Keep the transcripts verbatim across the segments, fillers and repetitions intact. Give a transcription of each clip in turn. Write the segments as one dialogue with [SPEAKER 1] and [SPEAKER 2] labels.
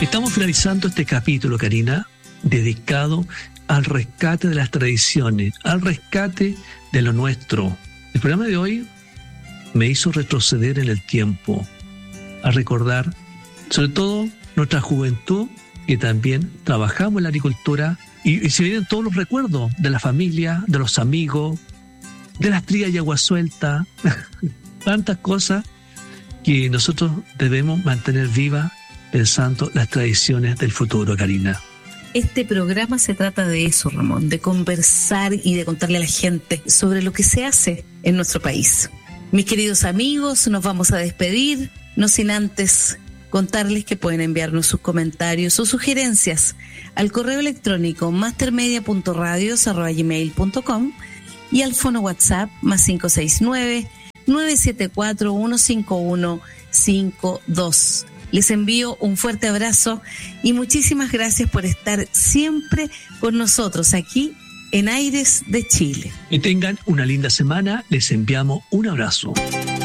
[SPEAKER 1] Estamos finalizando este capítulo, Karina, dedicado al rescate de las tradiciones, al rescate de lo nuestro. El programa de hoy me hizo retroceder en el tiempo, a recordar, sobre todo, nuestra juventud, que también trabajamos en la agricultura, y, y se vienen todos los recuerdos de la familia, de los amigos, de las trías y agua suelta, tantas cosas que nosotros debemos mantener vivas pensando las tradiciones del futuro, Karina.
[SPEAKER 2] Este programa se trata de eso, Ramón, de conversar y de contarle a la gente sobre lo que se hace en nuestro país. Mis queridos amigos, nos vamos a despedir, no sin antes contarles que pueden enviarnos sus comentarios o sugerencias al correo electrónico mastermedia punto radios arroba gmail punto com y al fono WhatsApp más cinco seis nueve, nueve siete cuatro, uno cinco uno, cinco dos. Les envío un fuerte abrazo y muchísimas gracias por estar siempre con nosotros aquí en Aires de Chile.
[SPEAKER 1] Que tengan una linda semana, les enviamos un abrazo.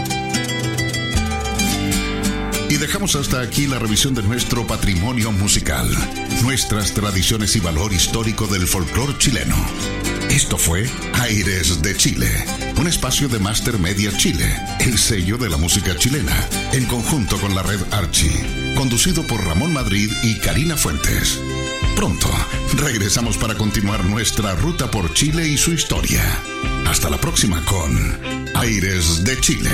[SPEAKER 3] Y dejamos hasta aquí la revisión de nuestro patrimonio musical, nuestras tradiciones y valor histórico del folclore chileno. Esto fue Aires de Chile, un espacio de Master Media Chile, el sello de la música chilena, en conjunto con la red Archie, conducido por Ramón Madrid y Karina Fuentes. Pronto regresamos para continuar nuestra ruta por Chile y su historia. Hasta la próxima con Aires de Chile.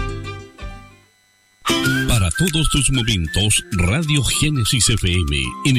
[SPEAKER 4] Para todos tus momentos, Radio Génesis F M en